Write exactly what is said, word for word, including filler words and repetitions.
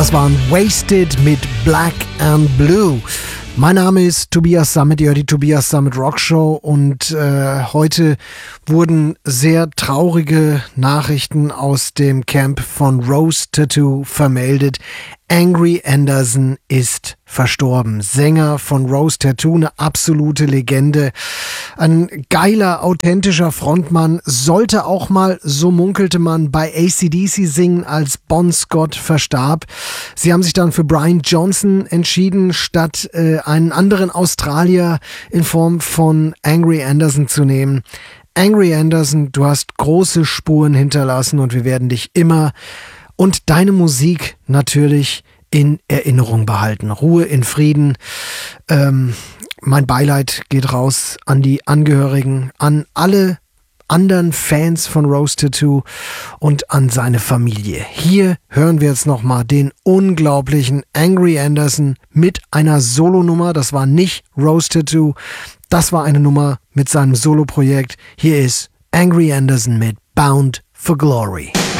Das waren Wasted mit Black and Blue. Mein Name ist Tobias Sammet, ihr hört die Tobias Sammet Rockshow und äh, heute wurden sehr traurige Nachrichten aus dem Camp von Rose Tattoo vermeldet. Angry Anderson ist verstorben. Sänger von Rose Tattoo, eine absolute Legende. Ein geiler, authentischer Frontmann. Sollte auch mal, so munkelte man, bei A C D C singen, als Bon Scott verstarb. Sie haben sich dann für Brian Johnson entschieden, statt äh, einen anderen Australier in Form von Angry Anderson zu nehmen. Angry Anderson, du hast große Spuren hinterlassen und wir werden dich immer und deine Musik natürlich in Erinnerung behalten. Ruhe in Frieden. Ähm, mein Beileid geht raus an die Angehörigen, an alle anderen Fans von Rose Tattoo und an seine Familie. Hier hören wir jetzt nochmal den unglaublichen Angry Anderson mit einer Solonummer. Das war nicht Rose Tattoo, das war eine Nummer mit seinem Soloprojekt. Hier ist Angry Anderson mit Bound for Glory.